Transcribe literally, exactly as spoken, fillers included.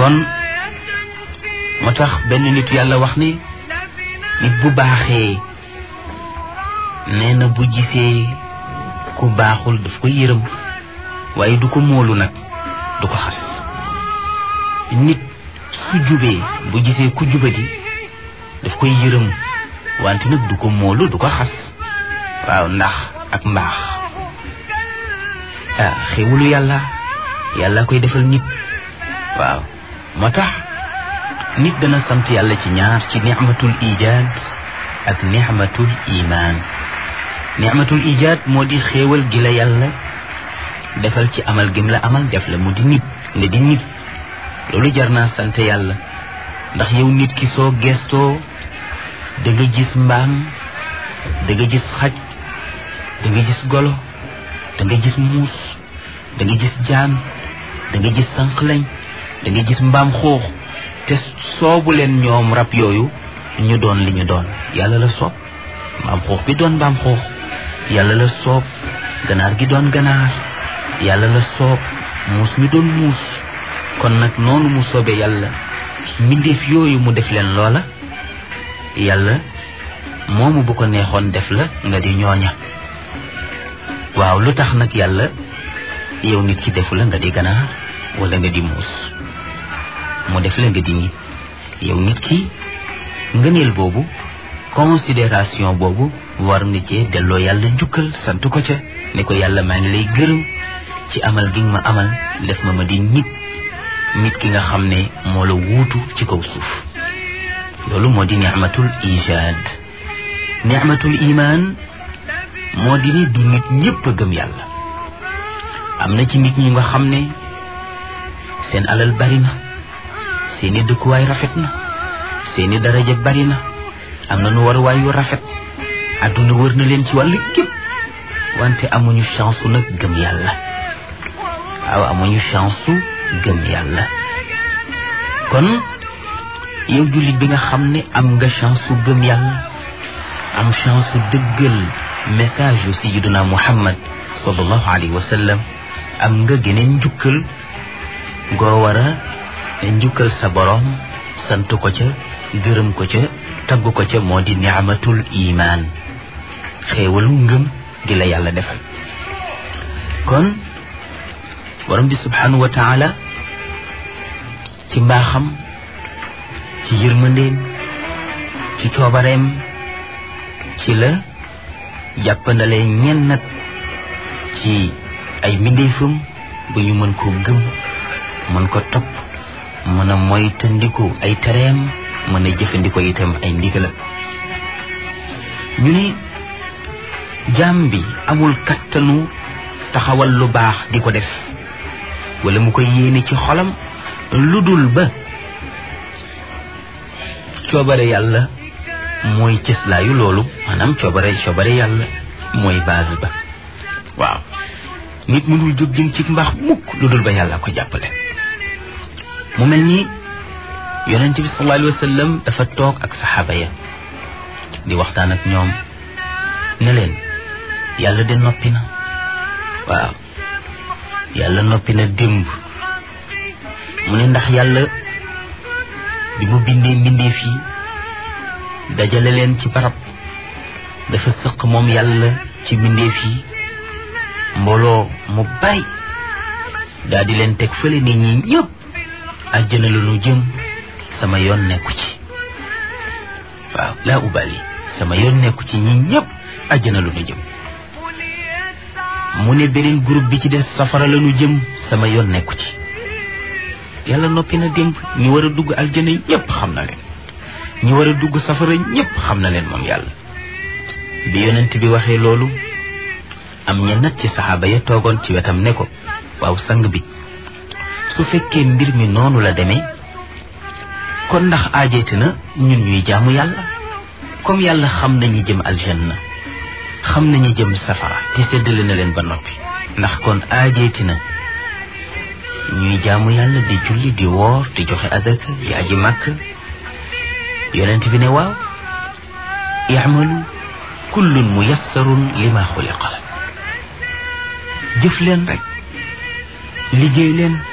kon moo tax benn nit yàlla wax ni nit bu baaxee nee na bu gisee ku baaxul daf ko yërëm waaye du ko móolu nag du ko xas nit su jubee bu gisee ku jubadi daf koy yërëm wante nag du ko móolu du ko xas waaw ndax ak mbaax ah xéwalu yàlla yàlla koy defal nit waaw moo tax nit dana sant yàlla ci ñaar ci ni'matul ijaad ak ni'matul imaan ni'matul ijaad moo di xéewal gi la yàlla defal ci amal gim la amal def la mu di nit nga di nit loolu jar naa sant yàlla ndax yow nit ki soo gestoo da nga gis mbaam da nga gis xaj da nga gis golo da nga gis muus da nga gis jaan da nga gis sànqlañ da nga gis mbaam xuux te soobu leen ñoom rab yooyu ñu doon li ñu doon yàlla la soob mbaam xuux bi doon mbaam xuux yàlla la soob ganaar gi doon ganaar yàlla la soob muus mi doon muus kon nag noonu mu soobee yàlla mbindeef yooyu mu def leen loola yàlla moomu bu ko neexoon def la nga di ñooña waaw lu tax nag yàlla yow nit ki defu la nga di ganaar wala nga di muus mu def la nga di nit yow nit ki ngëneel boobu considération boobu war nga cee delloo yàlla njukkal sant ko ca ne ko yàlla maa ngi lay gërëm ci amal gi ma amal def ma ma di nit nit ki nga xam ne moo la wuutu ci kaw suuf loolu moo di ni'matul ijaad ni'matul imaan moo di ni du nit ñëpp a gëm yàlla am na ci nit ñi nga xam ne seen alal bari na seeni dëkkuwaay rafet na seeni daraja bari na am na nu waruwaay yu rafet àdduna wër na leen ci wàllu képp wante amuñu chance su nag gëm yàlla waaw amuñu chance su gëm yàlla kon yow jullit bi nga xam ne am nga chance su gëm yàlla am chance su dëggal message yu sayyiduna Muhammad sallallahu alayhi wa sallam am nga geneen njukkal goo war a njukkal sa borom sant ko ca gërëm ko ca tagg ko ca moo di ni'matul imaan xéewalu ngëm gi la yàlla defal kon borom bi subhanahu wa taala ci mbaaxam ci yërmandeem ci coobareem ci la jàppandale ñenn nag ci ay mbindeefam ba ñu mën koo gëm mën ko topp mën a moytandiku ay tereem mën a jëfandikoo itam ay ndigalam ñu ne jaam bi amul kattanu taxawal lu baax di ko def wala mu koy yéene ci xolam lu dul ba coobare yàlla mooy cëslaayu loolu maanaam coobare coobare yàlla mooy base ba waaw nit mënul jóg jëm ci mbaax mukk lu dul ba yàlla ko jàppale mu mel ni yonent bi sallallahu alayhi wa sallam dafa toog ak saxaaba ya di waxtaan ak ñoom ne leen yàlla de noppi na waaw yàlla noppi na démb mu ne ndax yàlla bi mu bindee mbindee fii dajale leen ci barab dafa sëq moom yàlla ci mbindee fii mbooloo mu bari daal di leen teg fële ne ñi ñëpp àjjana la ñu jëm sama yoon nekku ci waaw laa ubali sama yoon nekku ci ñi ñëpp àjjana la ñu jëm mu ne beneen groupe bi ci des safara la ñu jëm sama yoon nekku ci yàlla noppi na démb ñi war a dugg aljana ñëpp xam na leen ñi war a dugg safara ñëpp xam na leen moom yàlla bi yonent bi waxee loolu am ñenn ci saxaaba ya toogoon ci wetam ne ko waaw sang bi su fekkee mbir mi noonu la demee kon ndax aajeeti na ñun ñuy jaamu yàlla comme yàlla xam nañu jëm aljanna xam nañu jëm safara te séddale na leen ba noppi ndax kon aajeeti na ñuy jaamu yàlla di julli di woor di joxe azaka di aji màkk yonent bi ne waaw i'malu kullun muyassarun lima xuliqa la jëf leen rek liggéey leen